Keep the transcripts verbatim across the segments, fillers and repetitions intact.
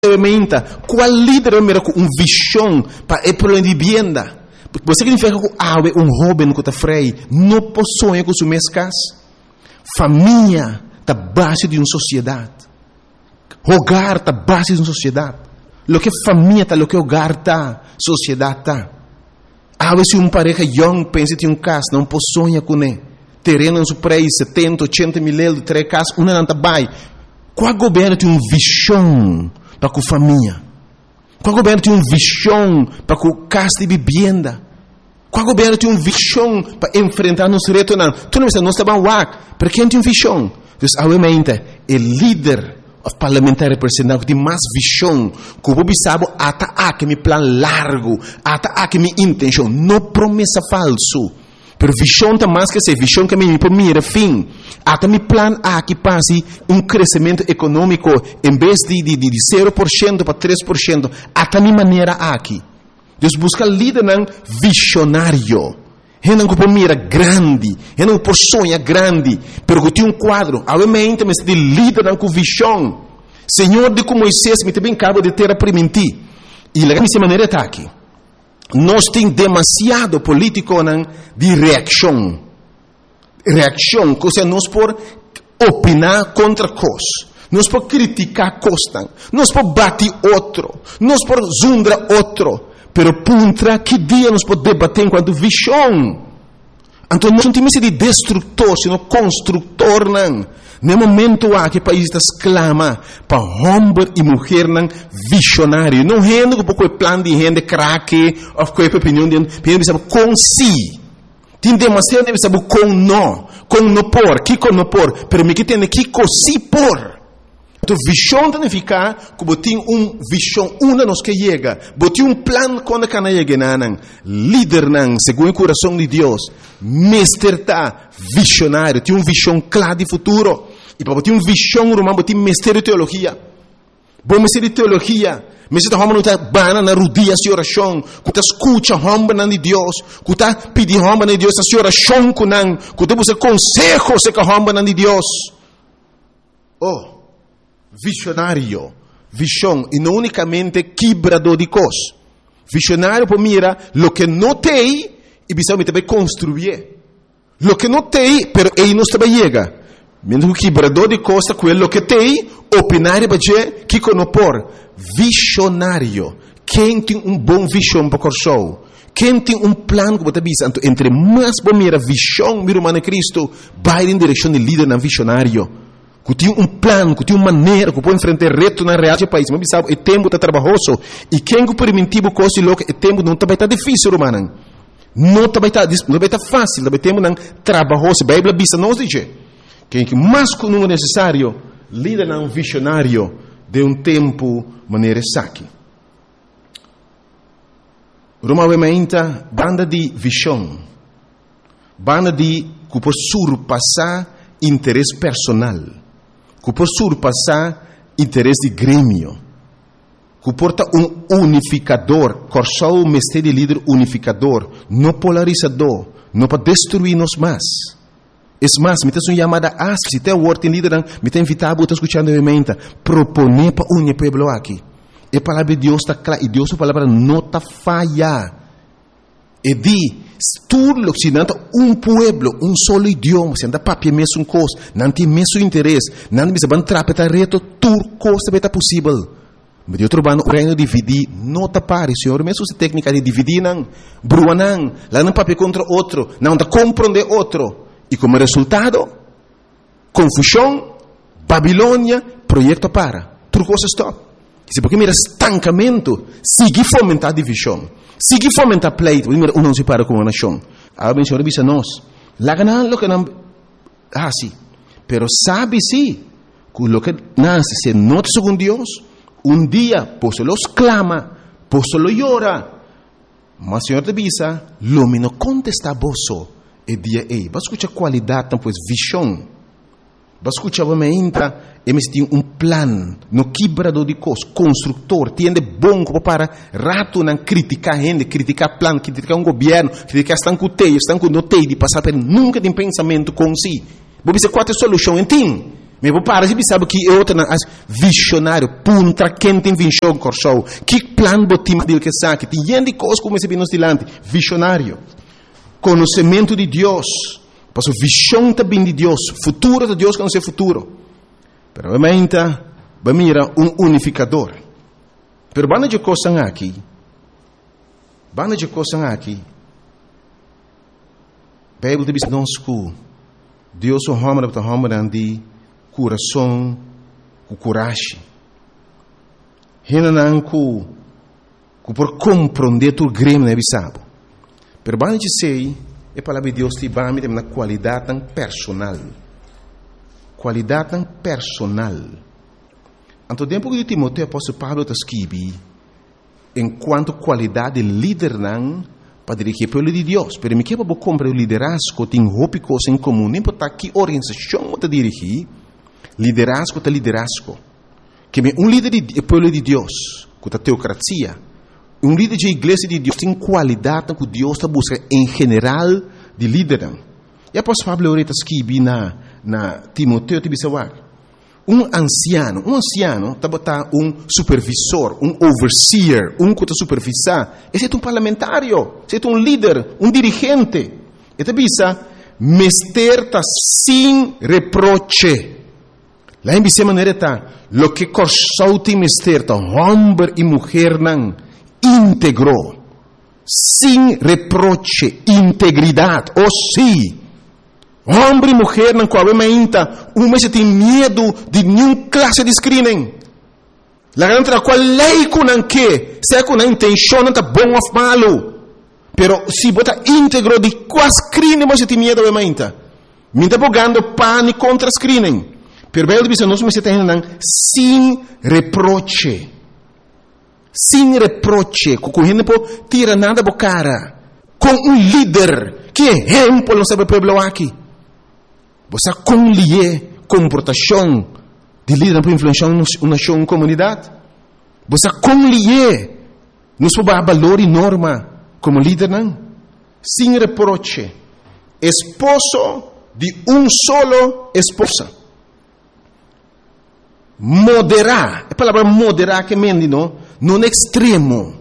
qual líder mira com um visão para o problema de vivienda? Você significa que há um jovem que está frei, não possui com suas casas. Família está base de uma sociedade. Hogar está base de uma sociedade. Lo que família está, lo que hogar está, sociedade está. Há vezes uma pareja young pensa que tem um casa, não possui com ele. Terreno no seu preço, setenta, oitenta mil euros, três casas, uma não está bem. Qual governo tem uma visão para a família? Qual governo tem uma visão para a casa de vivenda? Qual governo tem uma visão para enfrentar nos retos? Não, tu não está, não está bem lá. Para quem tem uma visão? Então, obviamente, o líder parlamentar representante tem mais visão. Que o povo sabe, até aqui meu plano largo, até aqui minha intenção, não promessa falso. Pero visão está mais que ser visão que me mira fim. Até meu plano aqui passe um crescimento econômico em vez de, de, de zero por cento para três por cento. Até minha maneira aqui. Deus busca líder não visionário. Ele não pode mira grande, ele não pode sonhar grande, pero que tem um quadro. Obviamente, mas de líder não com visão. Senhor, de como Moisés me também acaba de ter a permitir. E lá dessa maneira está aqui. Nós temos demasiado político não, de reação. Reação, ou seja, nós por opinar contra coisas. Nós por criticar coisas. Nós por bater outro. Nós por zundar outro. Pero puntra que dia nós podemos debater enquanto visão. Então nós não temos de destrutor, sino construtor não. No momento há que o país exclama para homem e mulher não visionário. Não rende com o plano de rende craque ou com a opinião de gente sabe com si. Tem demasiado de saber com não, com não por, que com não por, pero me que tem que com si por. Então, visão significa que você tem uma visão, uma nos que chega. Você tem um plano quando que não chega, não. Líder, não, segundo o coração de Deus. Mestre está visionário, tem uma visão clara de futuro. E para você ter uma visão, irmão, você tem mestre de teologia. Bom mestre de teologia. Mestre de homem não está bana na rodia de oração. Que está escuta homem de Deus. Que está pedindo homem de Deus a oração com não. Que está buscando consejos com homem de Deus. Oh. Visionário, visão, e não unicamente quebrador de coisas. Visionário para mira lo que não tem e precisa também construir. Lo que não tem, pero ele não também chega. Mesmo que quebrador de coisas, aquilo que tem, opinar para dizer que não por. Visionário, quem tem um bom visão para o coração, quem tem um plano que você visa, entre mais para mira visão, meu irmão Cristo, vai em direção de líder não visionário. Que tem um plano, que tem uma maneira, que pode enfrentar reto na realidade do país. Mas sabe, o tempo está trabalhoso. E quem que permitiu o coisa louco, o tempo não vai estar difícil, irmão. Não vai estar, não vai estar fácil, o tempo não trabalhoso. A Bíblia diz, não diz. Quem que mais que não é necessário, líder não visionário de um tempo maneira saque. Roma aumenta banda de visão. Banda de que pode surpassar interesse personal. Que por surpassar interesse de grêmio, que porta um unificador, corsal mestre de líder unificador, não polarizador, não para destruir-nos mais. É mais, me tem uma chamada a se tem o word em líder, me tem invitado a escutar a mente, proponer para unir o povo aqui. E a palavra de Deus está clara, e Deus a palavra não está falha. E di, tudo se não um pueblo, um solo idioma, se anda papel mesmo coisa, não tem mesmo interesse, não tem mesmo trapeta reto, tudo coisa vai estar possível. Mas eu trabalho no reino de dividir, não está pare, senhor, mesmo se técnica de dividir não, brua não, lá não papel contra outro, não está compreender outro, e como resultado, confusão, Babilônia, projeto para, tudo coisa stop. Se porque mira estancamento, sigue fomentar a divisão. Sigue fomentar pleito. Mira, um não se para com uma nação. A bem, senhor, avisa nós. Lá ganan lo que não... Ah, sim. Pero sabe, sim, que lo que nasce se nota segundo Deus, um dia, por solo clama, por solo llora. Mas, senhor, te avisa, lo me não contesta vosso. E dia, ei, vai escutar qualidade, então, pois, visão. Vai escutar, vai me entra... Eles têm um plano, no quebrador de coisas, construtor, tem de bom para rato não criticar gente, criticar plano, criticar um governo, criticar estão com teia, estão com não teia, de passar por nunca tem pensamento com si. Vou dizer quatro soluções, tem, Mas vou parar de sabe que eu tenho visionário, punta quem tem visão corsou, que plano botima dele que sabe, tem gente coisas como esse bem dilante, visionário, conhecimento de Deus, passo visão também de Deus, futuro de Deus que não sei futuro, pero realmente vai mirar um unificador, pero banda de coisas aqui, banda de coisas aqui, Bíblia te diz não escu, Deus o homem para o homem andi coração, com coragem. Renan com com por compreender tu greme né bisabo. Pero bem de sei, é palavra de Deus te vai me na qualidade tão personal. Qualidade tão personal. Anto tempo que Timoteo apóstolo Pablo te escreve enquanto qualidade de líder não para dirigir o povo de Deus. Pero me quebra compreender o liderazgo tem roupa coisa em comum, nem para que organização te dirigir. Liderazgo é liderazgo. Que um líder do povo de Deus, com a teocracia, um líder de igreja de Deus tem qualidade que Deus está buscando em geral de líder. E após Pablo Oreta escreve na na Timoteo Tibisawak, um anciano, um anciano está botar um supervisor, um overseer, um que está supervisar. Esse é um parlamentário, esse é um líder, um dirigente. E te bisa, mester está sem reproche. Lá em dessa maneira está, lo que corsou tem mister, tá, homem e mulher não, íntegro, sem reproche, integridade, ou sim, homem e mulher não qual é ainda, uma se tem medo de nenhuma classe de screening. Lá dentro da qual lei com não que, se com a intenção não tá bom ou malo, pero se bota íntegro de qual screening você tem medo é ainda, me está bogando pane contra screening. Pero Bíblia diz, nós me temos sem reproche. Sem reproche. Correndo por tira nada da cara. Com um líder que exemplo não sabe o povo aqui. Você conlie comportação de líder para influenciar uma nação, uma comunidade. Você conlie nos valor e norma como líder não. Sem reproche. Esposo de um solo esposa. Moderar, a palavra moderar que mendi, não? Não extremo.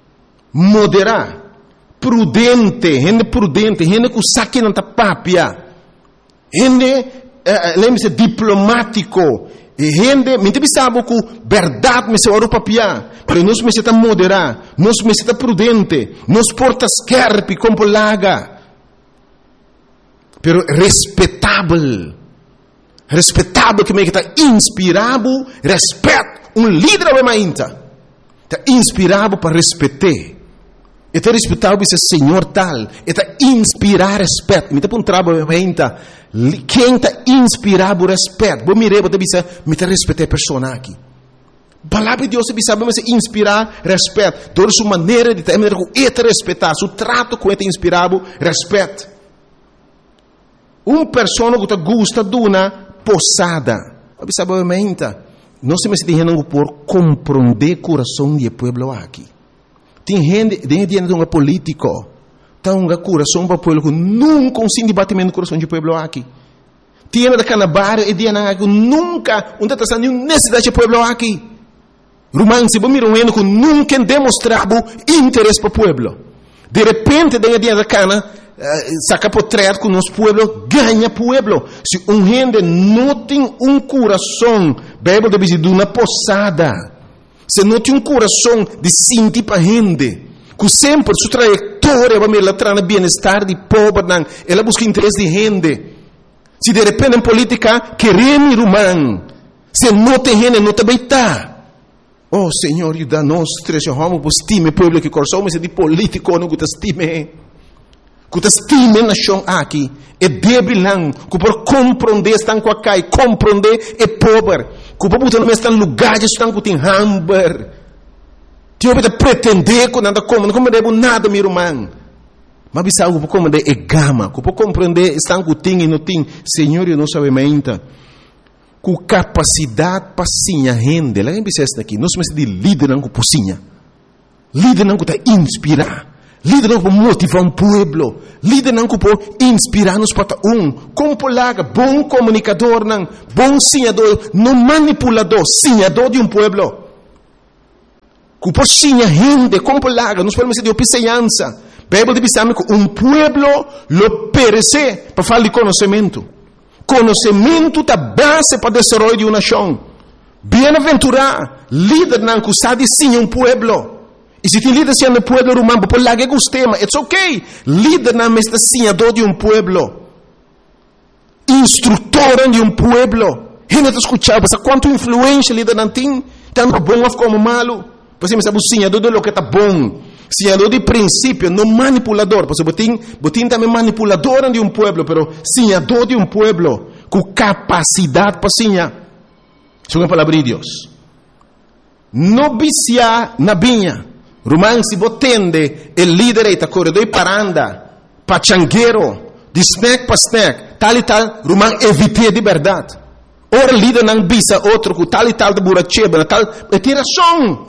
Moderar. Prudente, gente prudente, gente que saque na papia. Gente, eh, lembre-se, diplomático. Gente, me sabe que verdade me se ora papia. Mas nós me se moderar, nós me se prudente, nós porta scarpe como laga. Pero respeitável. Respeitável que me está inspirado, respeito, um líder é ainda. Está inspirado para respeitar. Está respeitado para ser senhor tal. Está inspirado respeito. Me está um trabalho ainda. Quem está inspirado respeito? Vou mirar, vou dizer, me está respeitar a pessoa aqui. Palavra de Deus se sabe, mas inspirar respeito. Toda sua maneira de ter, é respeitar. Seu trato com ele inspirado respeito. Uma pessoa que gosta de uma posada. Obviamente, nós temos que ter por compreender o coração do povo aqui. Tem gente, tem gente que é político, tem um coração para o povo que nunca consegue debatimento no coração do povo aqui. Tem gente que na e dia que nunca, não está nenhuma necessidade do povo aqui. Romance, vamos mirar um ano que nunca demonstrado interesse para o povo. De repente, tem dia da cana, saca por trás que o nosso povo ganha povo. Se um gente não tem um coração, Bíblia diz de uma posada. Se não tem um coração de sentir para gente, que sempre sua trajetória vai me levar no bem-estar de povo, ela busca interesse de gente. Se de repente em política queremos irmão, se não tem gente, não também está. Oh Senhor, ajuda-nos, três homens, por estime povo que coração, mas é de político, não te estime. Que estime nação aqui é débil não, que por compreender estão com a cai, compreender é pobre, que por botar no estão lugares estão com tem hambre, tio pode pretender que nada como, não compreende nada meu irmão, mas bisa algo por compreender é gama, que por compreender estão com tem e não tem, Senhor eu não sabe ainda, com capacidade para sinha rende, lá em Bicesta aqui, nós somos de líder não com pocinha, líder não que está inspirar. Líder não pode motivar um pueblo. Líder não pode inspirar-nos para um. Como polaga, bom comunicador, não, bom senhador, não manipulador, senhador de um pueblo. Que pode senhar gente, como polaga, nós podemos ser de opiceança. Bíblia diz que um pueblo lo perece para falar de conhecimento. Conhecimento é a base para o desenvolvimento de uma nação. Bem-aventurado, líder não que sabe sim um pueblo. E se tem líder sendo um pueblo romano, por lá que gostema, it's okay. Líder não é senhador de um pueblo. Instrutor de um pueblo. Gente está escutando, mas quanto influência líder não tem, tanto bom como malo. Por exemplo, o senhador de lo que está bom. Senhador de princípio, não manipulador. Porque botin, botin também manipulador de um pueblo, pero senhador de um pueblo, com capacidade para senhar. Isso é uma palavra de Deus. Não viciar na vinha. Romano, se você tende, o líder está corredor para andar, para changueiro, de snack para snack, tal e tal, Romano, evite de verdade. Ora, líder não visa outro, com tal e tal de buracheba, tal, é tiração.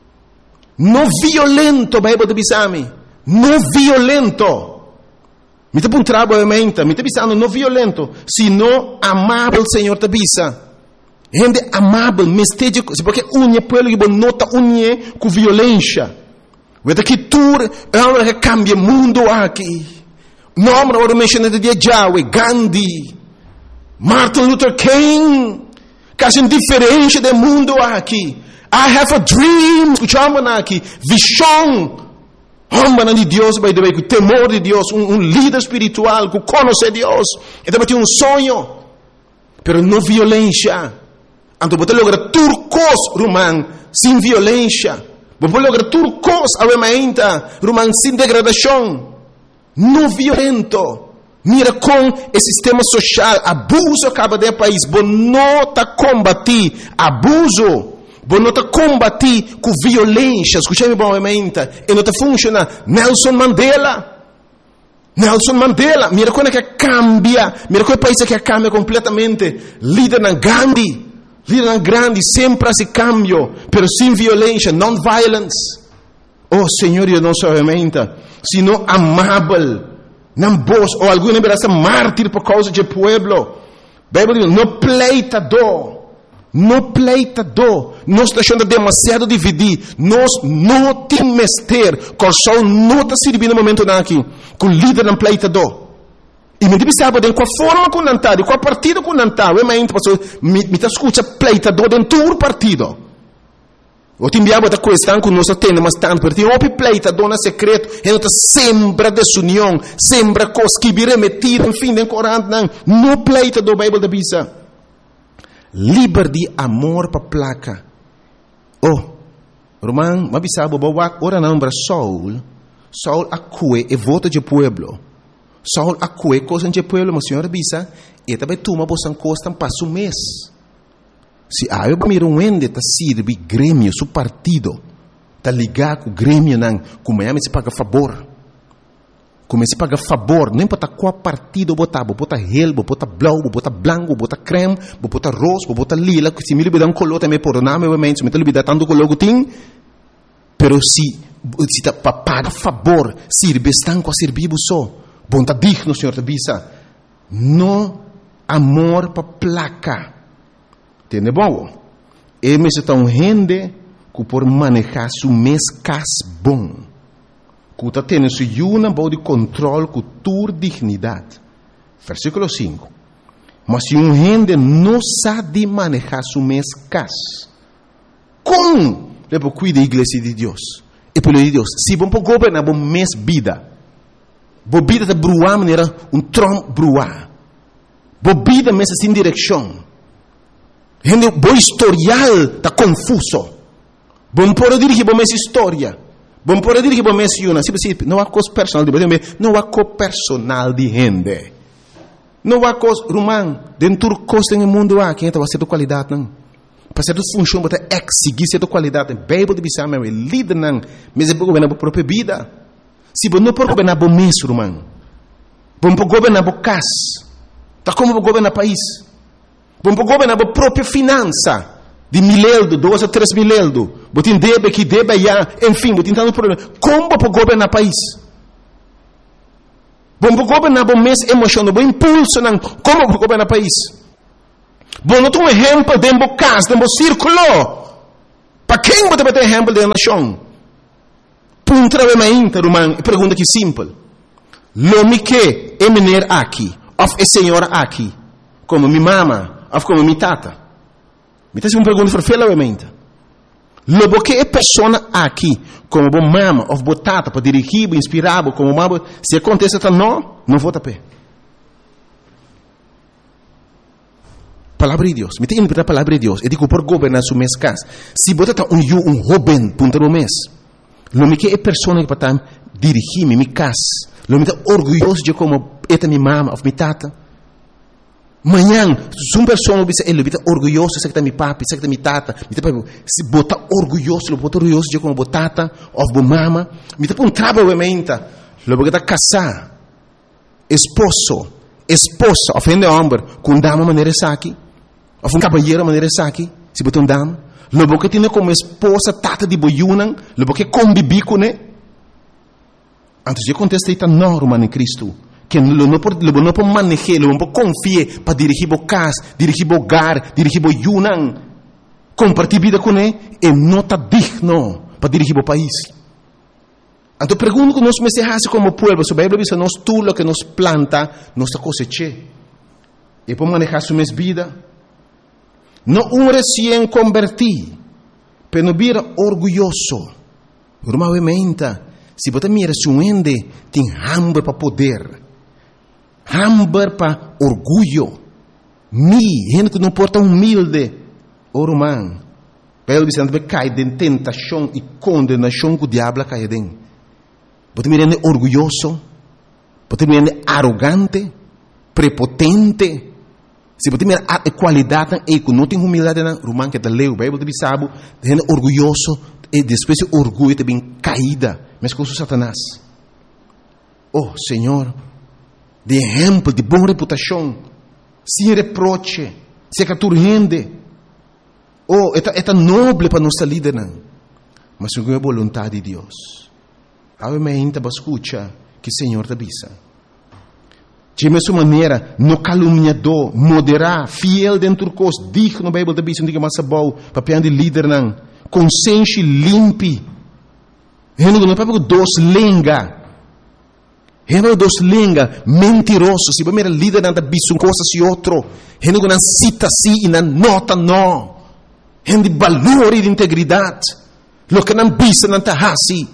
Não violento, Bíblia de bisami. Não violento. Me está puntrabo a mente, me está bisando não violento, sino amável, Senhor te bisa. Gente amável, mesteja, porque unha pueblo que nota unha com violência. Vede que tu é hora que cambia o mundo aqui. Nome agora mencionado de Yahweh, Gandhi, Martin Luther King, caso indiferente do mundo aqui. I have a dream, escutamos aqui, visão, homem de Deus, by the way, com temor de Deus, um, um líder espiritual, que conhece Deus, e também tem um sonho, pero não violência. Então, você logra turcos, romano, sem violência. Você logra turcos, avementa, romano, sem degradação. Não violento. Mira com o sistema social, abuso acaba de país, você não está combatir abuso. Você não está combatir com violência. Escutei-me bem, e não está funcionando. Nelson Mandela. Nelson Mandela. Mira como é que cambia. Mira como é país que cambia completamente. Líder na Gandhi. Líder na grande. Sempre esse cambio. Pero sem violência. Non-violence. Oh, Senhor, eu não sou obviamente. Sino amável. Não vos. Ou alguém verá ser mártir por causa do pueblo. Bíblia diz, não pleitador. Não pleitador, nós estamos deixando demasiado dividir, nós não temos mestre, o sol não está servindo no momento aqui, com o líder não pleitador. E me diz, sabe, de qual forma com o de qual partido com o nantar, eu me está escutando pleitador dentro do partido. Eu te enviava da questão que nós temos, mas tanto, porque tem um pleitador na secreto, e não está sempre desunião, sempre coisa que vira metida, enfim, de corante, não, não pleitador, Bíblia da Bisa. Liber de amor para placa. Oh, Roman, mas sabe, bawa ora nombra Saul. Saul acue e vota de pueblo. Saul acue coisa de pueblo, mas senhora bisa, e também toma bosan costa passo mês. Se a eu miro um ende tá sirve grêmio, su partido, tá ligado com o grêmio não, como é se paga favor. Comece a pagar favor, não importa qual partido botar, botar relbo, botar blau, botar branco, botar creme, botar rosa, botar lila, que se me libera um color também por nome, obviamente, se me libera tanto color que tem, pero se se tá para pagar favor, sirve estão com a servir só, bom tá digno, senhor, tá bisa, não amor para placa, entende bom? E me se tá um gente que por manejar su mescas bom. Que está tendo uma boa de controle com tua dignidade. Versículo cinco. Mas se um gente não sabe manejar su mescas, como ele cuida da igreja de Deus? E pelo de Deus, se vão governar a mes vida, a vida está bruar maneira um trom bruar, a vida mesa sem direção, gente, o historial está confuso, vão poder dirigir a mesma história. Bom, por dizer que vou mencionar, não há coisa personal de gente, não há coisa personal de gente. Não há coisa, Romano, dentro do coisa no mundo há, quem está a certa qualidade, não. Para certa função, para exigir certa qualidade, Bíblia de Bissau, meu líder, não, mas é para governar a própria vida. Se você não pode governar o mês, Romano, você pode governar a casa, está como para governar o país, você pode governar a própria finança. De mileldo, dois a três mileldo. Botin debe, que debe, já. Enfim, botin tanto problema. Como para governar o país? Bom para governar bom mês emoção, bom impulso, não como para governar país. Bom não tem um exemplo de um casa, de um círculo. Para quem você vai ter exemplo de nação? Punta de mainta, Romano, pergunta que simples. Lo me que é menino aqui, ou é senhora aqui, como minha mama, ou como minha tata. Me está uma pergunta ferfelamente. Lo que é pessoa aqui, como bom mama, ou bom tata, para dirigir, para inspirar, como mama, se acontece tá não, não vou tapar. Palavra de Deus, me tem que a palavra de Deus. Eu digo por governar su mês casa. Se você tá um eu um jovem, punta do mês. Lo me que é pessoa que para dirigir minha casa. Lo me tá orgulhoso de como esta minha mama, ou minha tata. Manhã, se uma pessoa diz, ele está orgulhoso, sei que está meu papi, sei que está minha tata, se bota orgulhoso, ele bota orgulhoso de como botata, ou bo mama, me está um trabalho obviamente, ele bota casar, esposo, esposa, ofende homem, com dama maneira aqui, ou um caballeiro maneira aqui, se bota um dama, ele bota tem como esposa, tata de boiunan, ele bota conviver com ele, antes de contestar, está normal em Cristo. Que não não pode não pode manejar, não pode confiar para dirigir o casa, dirigir o hogar, dirigir o yunan, compartilhar vida com ele, e não está digno para dirigir o país. Então pergunto que nós me se como povo, se a Bíblia diz nós tudo o que nos planta, nós cosecha. E para manejar sua vida, não um recém convertido, mas não vira orgulhoso. Normalmente, se você mira seu ende, tem hambre para poder. Hambre para orgulho. Mi, gente que não porta humilde. O romano. Pelo que você cai de tentação e condenação que o diabo cai dentro. Você me rende orgulhoso. Você me rende arrogante. Prepotente. Se você me rende qualidade e que não tem humildade, romano que te leu, a Bíblia te sabe, rende orgulhoso e depois o orgulho te vem caída. Mas com o Satanás. Oh, Senhor, de exemplo, de boa reputação, sem reproche, sem que tu rende. Oh, é tão nobre para nossa líder, não. Mas segundo a vontade de Deus. Obviamente, você escuta que o Senhor te avisa. De mesma maneira, no caluniador, moderar, fiel dentro do curso, digno, a Bíblia te avisa, não diga mais bom, papel de líder, não. Consciência limpe. Ele não é para dois lenga. Ele é dois lenga, mentiroso. Se você é líder, não bisa uma coisa e outra. Ele não cita assim e não nota não. Ele de valor e de integridade. Lo que não bisa, não está assim.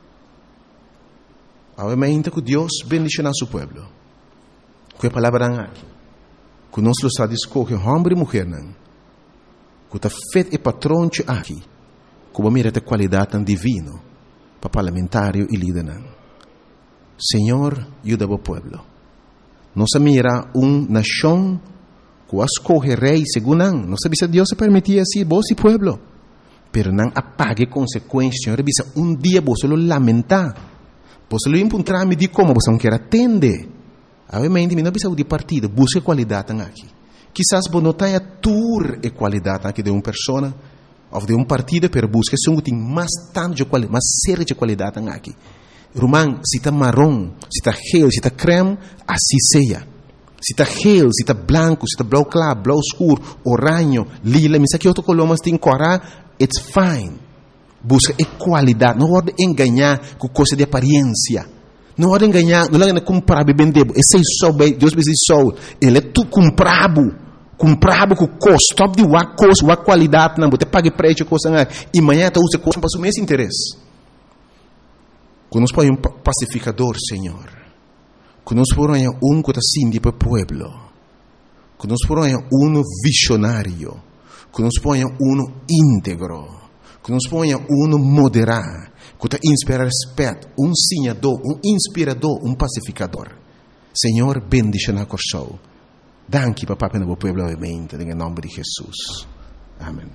Obviamente que Deus bendicionar seu povo. Com a palavra aqui. Que nós lo sabemos escolher homem e mulher, não. Que está feito e patrão aqui. Que vai mirar a qualidade divina. Para parlamentário e líder. Senhor, ajuda o povo. Nossa mira uma nação que escolhe rei segundo não. Não sabe se Deus se permitia assim, vos e povo. Pero não apague consequências. Senhor, bisa um dia você lo lamentar. Você lo encontrar me de como você não quer atender. Obviamente, não bisa de partido, busque qualidade aqui. Quizás você não tenha tour e qualidade aqui de uma pessoa. Of de um partido, pero busca se um tem mais tanto de qualidade, mais séria de qualidade aqui. Romano, se está marrom, se está gel, se está creme, assim seja. Se está gel, se está branco, se está blau claro, blau escuro, oranho, lila, mas aqui outro color, mas tem cora, it's fine. Busca é qualidade, não pode enganar com coisa de aparência. Não pode enganar, não pode comprar bem debo. Esse é só, Deus me diz só, ele é tu comprado. Comprado com custo, top de uma coisa, uma qualidade, não, você paga preço, coisa, e amanhã você usa coisa para o mesmo interesse. Quando nós põe um pacificador, Senhor, quando nós põe um que está assim para o povo, quando nós põe um visionário, quando nós põe um íntegro, quando nós põe um moderado, que está inspira respeito, um sinhador, um inspirador, um pacificador. Senhor, bendice na corção. Danke, Papa, para o povo, obviamente, em nome de Jesus. Amém.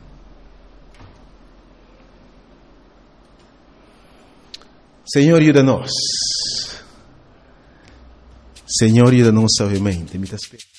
Senhor, ajuda-nos. Senhor, ajuda-nos, obviamente.